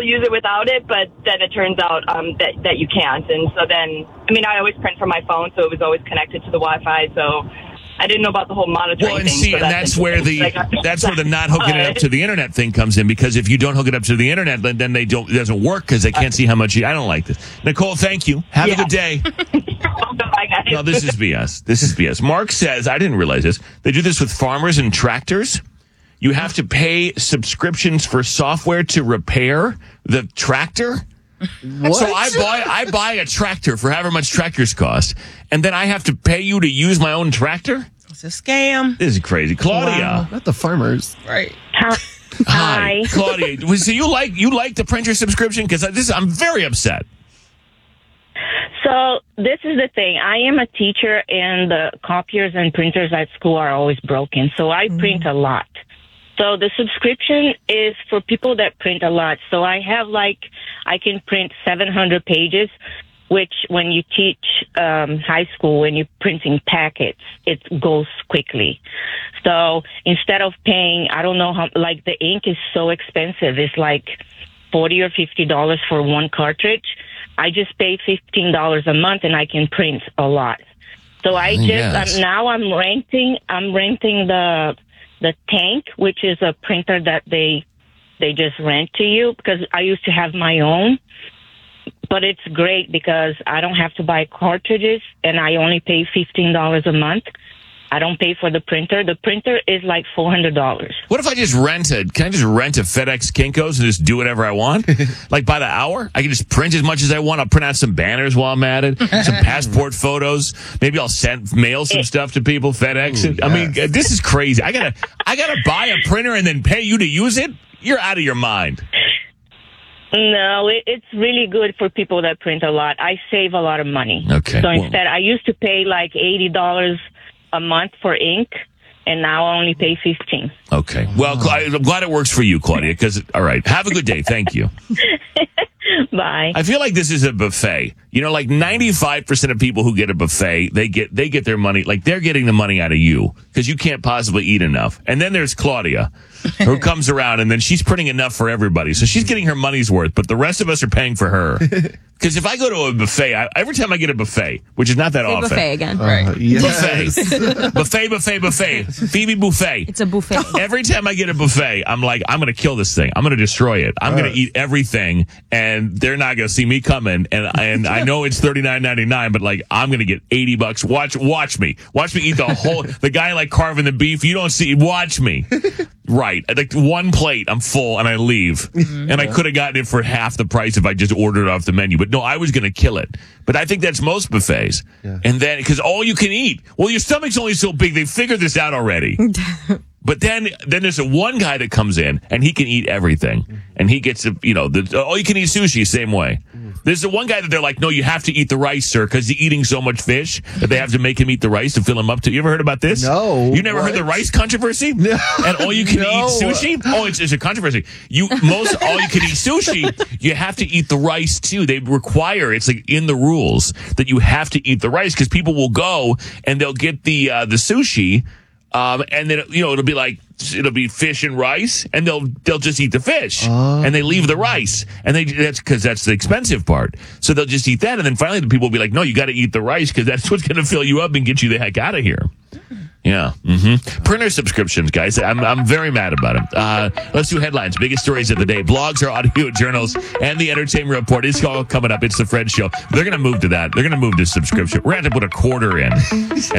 use it without it, but then it turns out that you can't. And so then, I mean, I always print from my phone, so it was always connected to the Wi-Fi. So I didn't know about the whole monitoring well, and thing. see, so and that's where the not hooking it up to the internet thing comes in, because if you don't hook it up to the internet, then it doesn't work because they can't see how much I don't like this. Nicole, thank you. Have a good day. Bye, guys. No, this is BS. This is BS. Mark says, I didn't realize this. They do this with farmers and tractors. You have to pay subscriptions for software to repair the tractor. What? So I buy a tractor for however much tractors cost, and then I have to pay you to use my own tractor? It's a scam. This is crazy. Claudia. Wow. Not the farmers. Right. Hi. Claudia. So you like the printer subscription? Because I'm very upset. So this is the thing. I am a teacher, and the copiers and printers at school are always broken. So I print a lot. So the subscription is for people that print a lot. So I have I can print 700 pages, which when you teach high school, when you're printing packets, it goes quickly. So instead of paying, I don't know how, the ink is so expensive. It's $40 or $50 for one cartridge. I just pay $15 a month and I can print a lot. So now I'm renting the Tank, which is a printer that they just rent to you, because I used to have my own. But it's great because I don't have to buy cartridges and I only pay $15 a month. I don't pay for the printer. The printer is $400. What if I just can I just rent a FedEx Kinko's and just do whatever I want? By the hour? I can just print as much as I want. I'll print out some banners while I'm at it, some passport photos. Maybe I'll mail some stuff to people, FedEx. Ooh, yes. I mean, this is crazy. I gotta buy a printer and then pay you to use it? You're out of your mind. No, it's really good for people that print a lot. I save a lot of money. Okay. So instead, I used to pay $80 a month for ink, and now I only pay $15. Okay. Well, I'm glad it works for you, Claudia, because, all right. Have a good day. Thank you. Bye. I feel like this is a buffet. 95% of people who get a buffet, they get their money, they're getting the money out of you because you can't possibly eat enough. And then there's Claudia, who comes around, and then she's printing enough for everybody. So she's getting her money's worth, but the rest of us are paying for her. Because if I go to a buffet, every time I get a buffet, which is not that often. Buffet again. Right. Yes. Buffet. Phoebe Buffet. It's a buffet. Every time I get a buffet, I'm like, I'm going to kill this thing. I'm going to destroy it. I'm going to eat everything, and they're not going to see me coming. And I know it's $39.99, but I'm going to get $80. Watch me. Watch me eat the whole. The guy carving the beef. You don't see. Watch me. Right. One plate, I'm full, and I leave. Mm-hmm. And I could have gotten it for half the price if I just ordered it off the menu. But no, I was going to kill it. But I think that's most buffets. Yeah. And then, because all you can eat. Well, your stomach's only so big. They figured this out already. But then there's one guy that comes in, and he can eat everything. And he gets, all you can eat sushi, same way. There's the one guy that they're like, no, you have to eat the rice, sir, because he's eating so much fish that they have to make him eat the rice to fill him up. You ever heard about this? No. You never heard the rice controversy? No. And all you can eat sushi? Oh, it's a controversy. All you can eat sushi, you have to eat the rice too. They require, it's in the rules that you have to eat the rice, because people will go and they'll get the sushi. And then, it'll be fish and rice, and they'll just eat the fish, and they leave the rice, and that's because that's the expensive part. So they'll just eat that, and then finally the people will be like, no, you got to eat the rice because that's what's going to fill you up and get you the heck out of here. Yeah. Mm-hmm. Printer subscriptions, guys. I'm very mad about it. Let's do headlines. Biggest stories of the day. Blogs, our audio journals, and the entertainment report. It's all coming up. It's the Fred Show. They're going to move to that. They're going to move to subscription. We're going to have to put a quarter in.